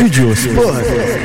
Studio Sport.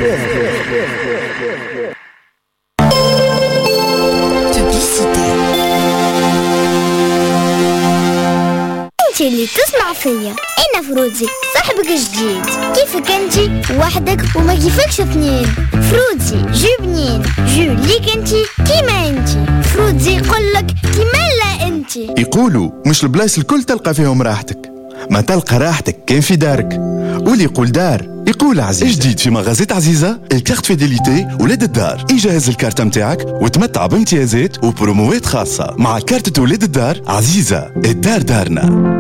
انت اللي تسمع فيا، انا فروزي صاحبك الجديد. كيفك انت وحدك وما كيفكش اثنين؟ فروزي جو بنين، جو ليك انت كيما انت. فروزي يقولك كيما لا انت. يقولوا مش البلايص الكل تلقى فيهم راحتك، ما تلقى راحتك كان في دارك. واللي يقول دار يقول عزيز. جديد في مغازات عزيزة الكارت فيديليتي ولاد الدار. يجهز الكارت متاعك وتمتع بامتيازات وبروموات خاصة. مع كارت ولاد الدار عزيزة، الدار دارنا.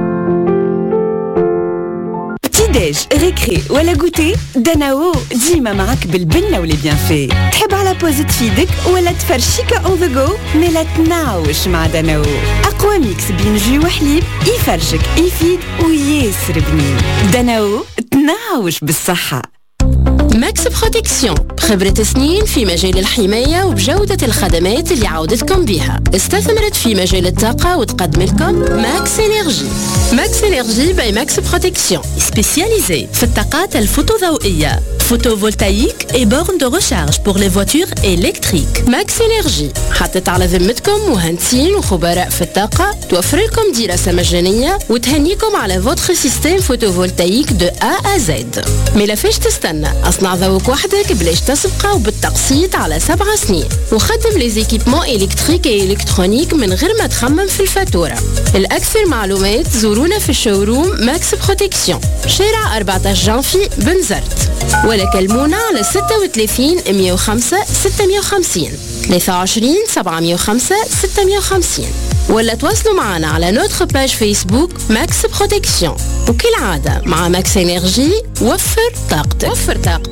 ديج ريكري ولا غوتي، داناو ديما معك بالبنة واللي بيان في. تحب على بوز تفيدك ولا تفرشيكا اون ذا جو؟ ميلا تناوش مع داناو. اقوى ميكس بين جي وحليب يفرشك يفيد وياسر بنين. داناو تناوش بالصحة. ماكس بروتكسيون، خبرة سنين في مجال الحماية وبجودة الخدمات اللي عودتكم بها. استثمرت في مجال الطاقة وتقدم لكم ماكس انرجي. ماكس انرجي باي ماكس بروتكسيون، سبيسياليزي في الطاقات الفوتوضوئية، photovoltaïque et bornes de recharge pour les voitures électriques. ماكس انرجي حطت على ذمتكم مهندسين وخبراء في الطاقة، توفر لكم دراسة مجانية وتهنيكم على فوتر سيستم فوتوفولتايك دو A à Z. مي لافاش تستنى، اصنع ذوق وحدك بلاش تسبقه وبالتقسيط على 7 سنين، وخدم لي زيكيبمون الكتريك اي الكترونيك من غير ما تخمم في الفاتورة. الأكثر معلومات زورونا في الشوروم ماكس بروتكسيون، شارع 14 جانفي بنزرت، ولا كلمونا على 36 105 650 23 705 650، ولا تواصلوا معنا على نوتر باج فيسبوك ماكس بروتكسيون. وكالعادة مع ماكس انرجي وفر طاقتك.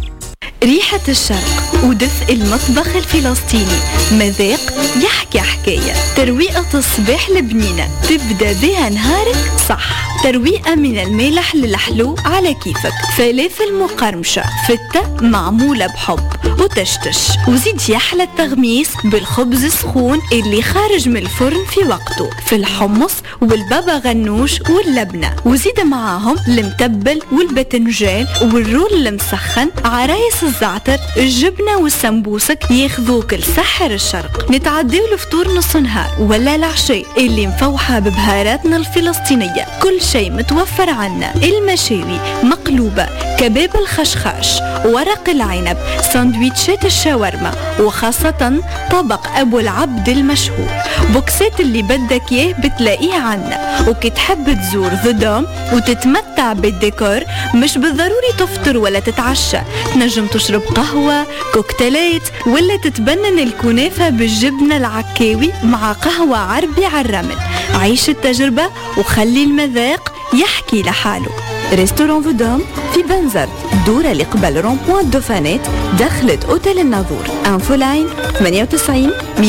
ريحة الشرق ودفء المطبخ الفلسطيني، مذاق يحكي حكاية. ترويقة الصباح البنينة تبدأ بها نهارك صح. ترويقة من المالح للحلو على كيفك. فلافل مقرمشة فتة معمولة بحب وتشتش، وزيد يحلى التغميس بالخبز السخون اللي خارج من الفرن في وقته، في الحمص والبابا غنوش واللبنة، وزيد معاهم المتبل والبتنجان والرول المسخن، عرايس الزعتر، الجبنة والسمبوسك ياخذوك لسحر الشرق. نتعداو الفطور نص نهار ولا العشاء اللي مفوحة ببهاراتنا الفلسطينية. كل شيء متوفر عنا، المشاوي مقلوبة، كباب الخشخاش، ورق العنب، ساندويتشات الشاورما، وخاصة طبق أبو العبد المشهور. بوكسات اللي بدك إياه بتلاقيه عنا. وكي تحب تزور ذا دوم وتتمتع بالديكور، مش بالضروري تفطر ولا تتعشى، تنجم تشرب قهوة، كوكتيلات، ولا تتبنن الكنافة بالجبنة العكاوي مع قهوة عربي على الرمل. عيش التجربة وخلي المذاق يحكي لحاله. ريستوران فودوم في بنزرت، دورة اللي قبل رونبوان دوفانات، دخلت أوتيل الناظور. انفو لاين 98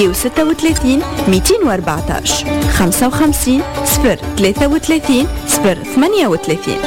136 214 55 033 038.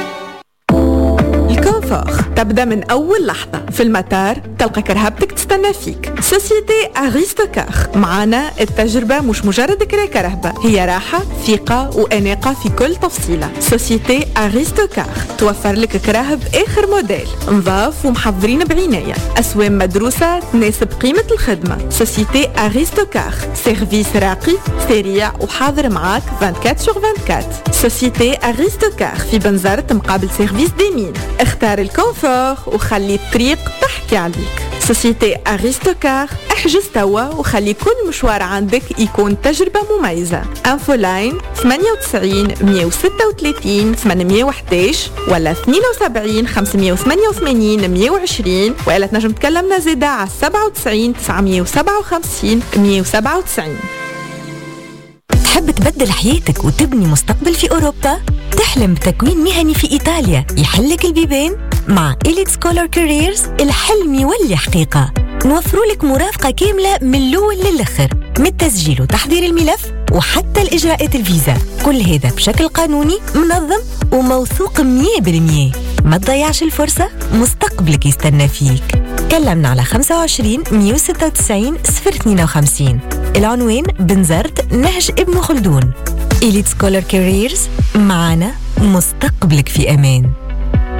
الكونفور تبدأ من أول لحظة. في المطار تلقى كرهبتك تستنى فيك. سوسيتي أغريستوكار، معنا التجربة مش مجرد كرا كرهبة، هي راحة ثقة وأناقة في كل تفصيلة. سوسيتي أغريستوكار توفر لك كراهب آخر موديل، نظاف ومحضرين بعناية، أسوام مدروسة تناسب قيمة الخدمة. سوسيتي أغريستوكار سيرفيس راقي سريع وحاضر معاك 24/24. سوسيتي أغريستوكار في بنزرت مقابل سيرفيس ديمين. اختار الكونفور وخلي الطريق تحكي عليك. سوسيتي أغريستوكار، احجز توا وخلي كل مشوار عندك يكون تجربة مميزة. انفو لاين 98 136 811 ولا 72 588 120، وإلا تنجم تكلمنا زيادة على 97 957 197. تحب تبدل حياتك وتبني مستقبل في أوروبا؟ تحلم بتكوين مهني في إيطاليا يحلك البيبان؟ مع إليت سكولر كاريرز الحلم يولي حقيقة. نوفروا لك مرافقة كاملة من الأول للآخر، من التسجيل وتحضير الملف وحتى الإجراءات الفيزا، كل هذا بشكل قانوني منظم وموثوق 100%. ما تضيعش الفرصة، مستقبلك يستنى فيك. كلمنا على 25 196 052. العنوان بنزرت نهج ابن خلدون. إليت سكولر كاريرز، معنا مستقبلك في أمان.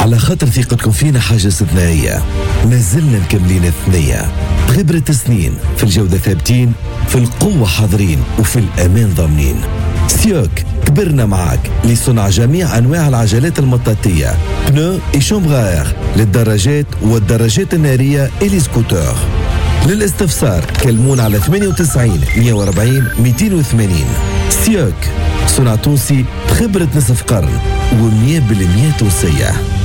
على خاطر ثقتكم فينا حاجة استثنائية. ما زلنا مكملين الثنية بخبرة سنين، في الجودة ثابتين، في القوة حاضرين، وفي الأمان ضامنين. سيوك كبرنا معاك لصنع جميع أنواع العجلات المطاطية، بنو إي شومبغار للدراجات والدراجات النارية إلي سكوتور. للاستفسار كلمونا على 98 140 280. سيوك صنع تونسي بخبرة نصف قرن و100% تونسية.